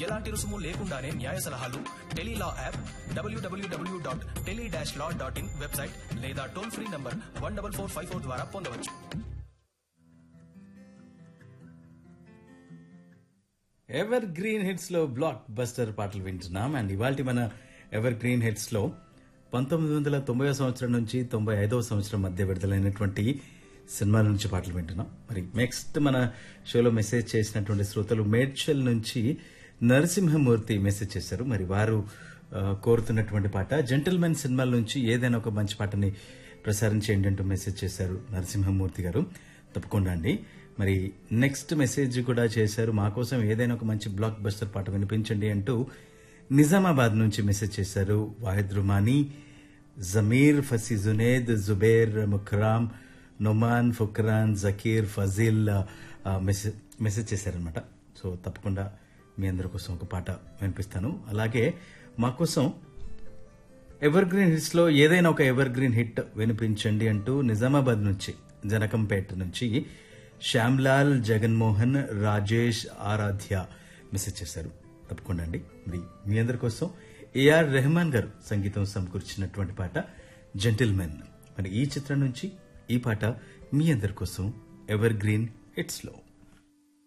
ఎలాంటి రుసుము లేకుండానే న్యాయ సలహాలు టెలీలా యాప్, www.tele-law.in వెబ్సైట్ లేదా టోల్ ఫ్రీ నంబర్ 14454 ద్వారా పొందవచ్చు. ఎవర్ గ్రీన్ హిట్స్ లో బ్లాక్ బస్టర్ పాటలు వింటున్నాం. అండ్ ఇవాళ మన ఎవర్ గ్రీన్ హిట్స్ లో 1990 సంవత్సరం నుంచి 95వ సంవత్సరం మధ్య విడుదలైనటువంటి సినిమాల నుంచి పాటలు వింటున్నాం. మరి నెక్స్ట్ మన షోలో మెసేజ్ చేసినటువంటి శ్రోతలు మేడ్చల్ నుంచి నరసింహమూర్తి మెసేజ్ చేశారు. మరి వారు కోరుతున్నటువంటి పాట జెంటిల్మెన్ సినిమాల నుంచి ఏదైనా ఒక మంచి పాటని ప్రసారం చేయండి అంటూ మెసేజ్ చేశారు నరసింహమూర్తి గారు. తప్పకుండా అండి. మరి నెక్స్ట్ మెసేజ్ కూడా చేశారు, మా కోసం ఏదైనా ఒక మంచి బ్లాక్ బస్టర్ పాట వినిపించండి అంటూ నిజామాబాద్ నుంచి మెసేజ్ చేశారు. వాహిద్ రుమానీ, జమీర్, ఫసీ జునేద్, జుబేర్, ముఖరామ్, నొమాన్, ఫుక్రాన్, జకీర్, ఫజీల్ మెసేజ్ చేశారనమాట. సో తప్పకుండా మీ అందరి కోసం ఒక పాట వినిపిస్తాను. అలాగే మా కోసం ఎవర్ గ్రీన్ హిట్స్ లో ఏదైనా ఒక ఎవర్ గ్రీన్ హిట్ వినిపించండి అంటూ నిజామాబాద్ నుంచి, జనకంపేట నుంచి శ్యామ్లాల్, జగన్మోహన్, రాజేష్, ఆరాధ్య మెసేజ్ చేశారు. తప్పకుండా అండి. మరి మీ అందరి కోసం ఏఆర్ రెహమాన్ గారు సంగీతం సమకూర్చినటువంటి పాట జెంటిల్మెన్. మరి ఈ చిత్రం నుంచి ఈ పాట మీ అందరి కోసం ఎవర్ గ్రీన్ హిట్స్ లో.